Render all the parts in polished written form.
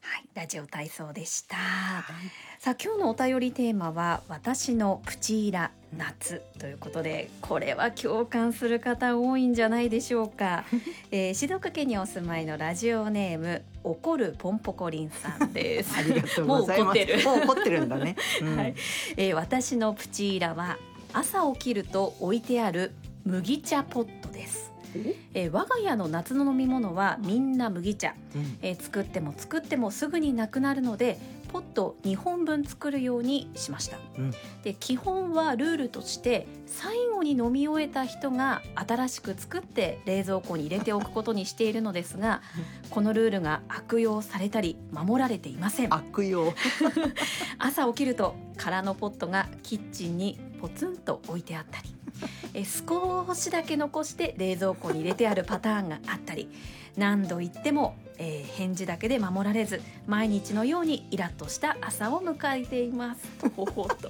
はい、ラジオ体操でした。さあ今日のお便りテーマは私のプチイラ夏ということで、これは共感する方多いんじゃないでしょうか、静岡県にお住まいのラジオネーム怒るポンポコリンさんですありがとうございます。もう怒ってるんだね、 はい。私のプチイラは朝起きると置いてある麦茶ポットです。我が家の夏の飲み物はみんな麦茶、作ってもすぐになくなるのでポット2本分作るようにしました、で基本はルールとして最後に飲み終えた人が新しく作って冷蔵庫に入れておくことにしているのですがこのルールが悪用されたり守られていません。 悪用朝起きると空のポットがキッチンにポツンと置いてあったり少しだけ残して冷蔵庫に入れてあるパターンがあったり、何度言っても、返事だけで守られず毎日のようにイラッとした朝を迎えていますとほほと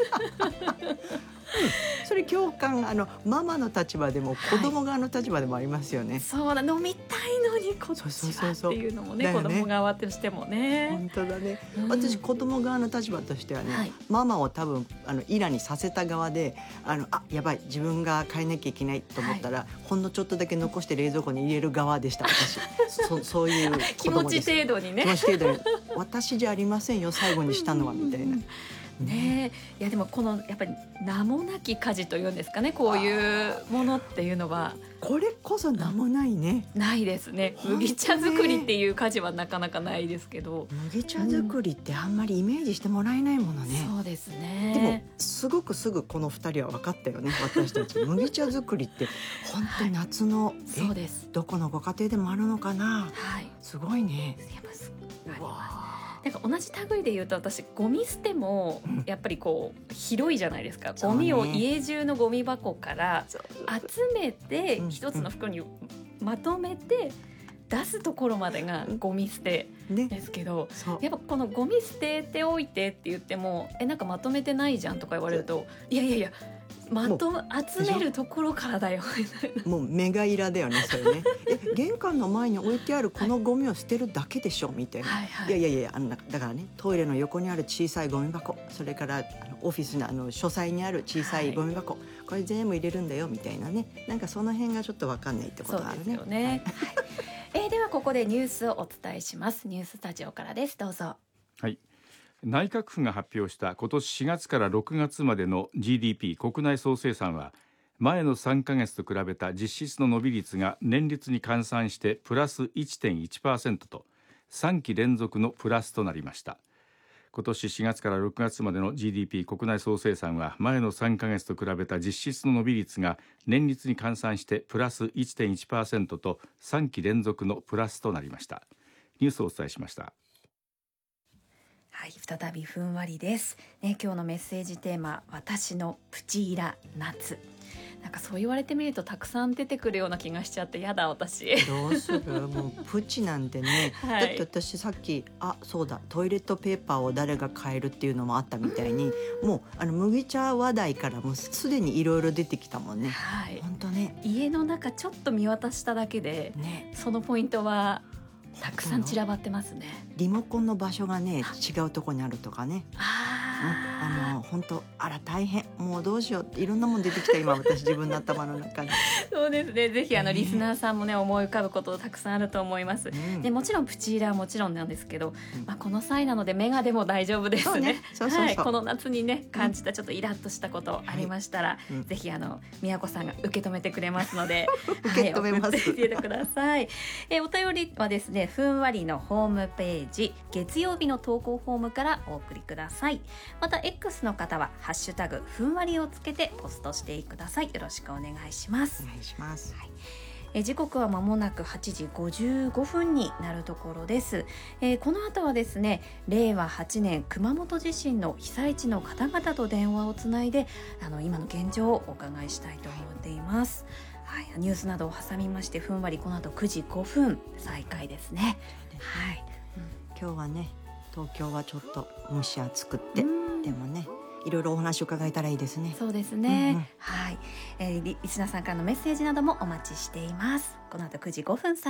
それ共感、ママの立場でも子供側の立場でもありますよね、はい、 そうだ、飲みたいのにこっちはっていうのもね、子供側としてもね。 本当だね、私子供側の立場としてはね、ママを多分イラにさせた側でやばい自分が変えなきゃいけないと思ったら、ほんのちょっとだけ残して冷蔵庫に入れる側でした私そういう子供です。 気持ち程度にね、 気持ち程度に私じゃありませんよ最後にしたのはみたいなね。いやでもこのやっぱり名もなき家事というんですかね、こういうものっていうのはこれこそ名もないね、 ないですね。麦茶作りっていう家事はなかなかないですけど、 麦茶作りってあんまりイメージしてもらえないものね、 そうですね。 でもすごくすぐこの2人は分かったよね私たち麦茶作りって本当に夏の、 そうです。 どこのご家庭でもあるのかな、すごいね。 やっぱあります。なんか同じ類で言うと私ゴミ捨てもやっぱりこう広いじゃないですか、ゴミを家中のゴミ箱から集めて一つの袋にまとめて出すところまでがゴミ捨てですけど、やっぱこのゴミ捨てておいてって言ってもなんかまとめてないじゃんとか言われると、いや集めるところからだよもうメガイラだよねそれね玄関の前に置いてあるこのゴミを捨てるだけでしょみたいな、いやだからね、トイレの横にある小さいゴミ箱、それからオフィスの書斎にある小さいゴミ箱、これ全部入れるんだよみたいなね、なんかその辺がちょっと分かんないってことがあるね。 そうですよねではここでニュースをお伝えします。ニューススタジオからです。どうぞ。 はい、内閣府が発表した今年4月から6月までの GDP 国内総生産は前の3ヶ月と比べた実質の伸び率が年率に換算してプラス 1.1% と3期連続のプラスとなりました。今年4月から6月までの GDP 国内総生産は前の3ヶ月と比べた実質の伸び率が年率に換算してプラス 1.1% と3期連続のプラスとなりました。ニュースをお伝えしました。 はい、再びふんわりです、今日のメッセージテーマ、私のプチイラ夏。なんかそう言われてみるとたくさん出てくるような気がしちゃってやだ私。 どうするもうプチなんてね、だって私さっきそうだトイレットペーパーを誰が買えるっていうのもあったみたいに、もう麦茶話題からもうすでにいろいろ出てきたもんね。本当ね、 家の中ちょっと見渡しただけで、そのポイントはたくさん散らばってますね。 リモコンの場所がね違うところにあるとかね。本当大変、もうどうしようっていろんなもん出てきた今私自分の頭の中に。 そうですね、ぜひリスナーさんもね思い浮かぶことたくさんあると思います、でもちろんプチイラはもちろんなんですけど、この際なのでメガでも大丈夫ですね。この夏にね感じたちょっとイラッとしたことありましたら、ぜひ宮子さんが受け止めてくれますので受け止めます、 送ってみてください。お便りはですね、ふんわりのホームページ月曜日の投稿フォームからお送りください。また X の方はハッシュタグふんわりをつけてポストしてください。よろしくお願いします。 お願いします。 時刻は間もなく8時55分になるところです。この後はですね、令和8年熊本地震の被災地の方々と電話をつないで今の現状をお伺いしたいと思っています。ニュースなどを挟みましてふんわりこの後9時5分再開ですね。 今日はね東京はちょっと蒸し暑くってでもねいろいろお話を伺えたらいいですね。 そうですね、リスナーさんからのメッセージなどもお待ちしています。この後9時5分